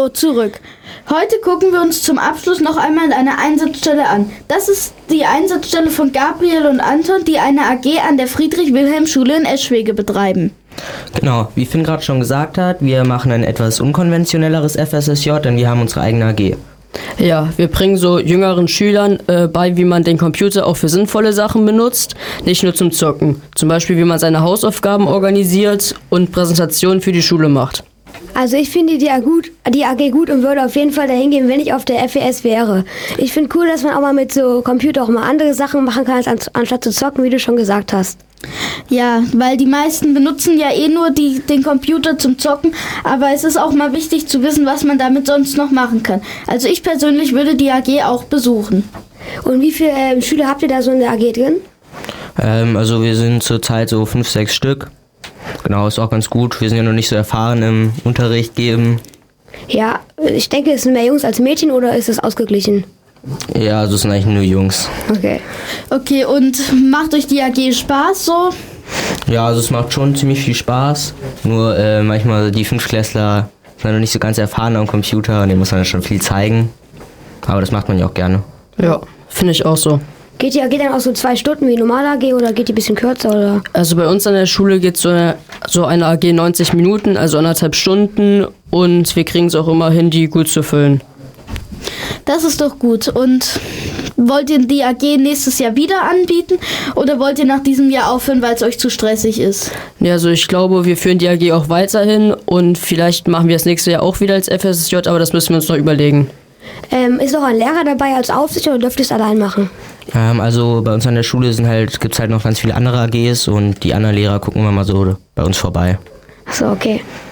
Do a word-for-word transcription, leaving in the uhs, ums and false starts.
So, zurück. Heute gucken wir uns zum Abschluss noch einmal eine Einsatzstelle an. Das ist die Einsatzstelle von Gabriel und Anton, die eine A G an der Friedrich-Wilhelm-Schule in Eschwege betreiben. Genau, wie Finn gerade schon gesagt hat, wir machen ein etwas unkonventionelleres F S S J, denn wir haben unsere eigene A G. Ja, wir bringen so jüngeren Schülern äh, bei, wie man den Computer auch für sinnvolle Sachen benutzt, nicht nur zum Zocken. Zum Beispiel, wie man seine Hausaufgaben organisiert und Präsentationen für die Schule macht. Also ich finde die, gut, die A G gut und würde auf jeden Fall dahin gehen, wenn ich auf der F E S wäre. Ich finde cool, dass man auch mal mit so Computer auch mal andere Sachen machen kann, als anstatt zu zocken, wie du schon gesagt hast. Ja, weil die meisten benutzen ja eh nur die, den Computer zum Zocken, aber es ist auch mal wichtig zu wissen, was man damit sonst noch machen kann. Also ich persönlich würde die A G auch besuchen. Und wie viele äh, Schüler habt ihr da so in der A G drin? Ähm, also wir sind zurzeit so fünf, sechs Stück. Genau, ist auch ganz gut. Wir sind ja noch nicht so erfahren im Unterricht geben. Ja, ich denke, es sind mehr Jungs als Mädchen oder ist es ausgeglichen? Ja, also es sind eigentlich nur Jungs. Okay. Okay, und macht euch die A G Spaß so? Ja, also es macht schon ziemlich viel Spaß. Nur äh, manchmal die Fünftklässler sind noch nicht so ganz erfahren am Computer und denen muss man schon viel zeigen. Aber das macht man ja auch gerne. Ja, finde ich auch so. Geht die A G dann auch so zwei Stunden wie normale A G oder geht die ein bisschen kürzer? Oder? Also bei uns an der Schule geht so eine, so eine A G neunzig Minuten, also anderthalb Stunden, und wir kriegen es auch immer hin, die gut zu füllen. Das ist doch gut. Und wollt ihr die A G nächstes Jahr wieder anbieten oder wollt ihr nach diesem Jahr aufhören, weil es euch zu stressig ist? Ja, also ich glaube, wir führen die A G auch weiterhin und vielleicht machen wir das nächste Jahr auch wieder als F S S J, aber das müssen wir uns noch überlegen. Ähm, ist noch ein Lehrer dabei als Aufsicht oder dürft ihr es allein machen? Ähm, also bei uns an der Schule sind halt, gibt es halt noch ganz viele andere A Gs und die anderen Lehrer gucken immer mal so bei uns vorbei. Achso, okay.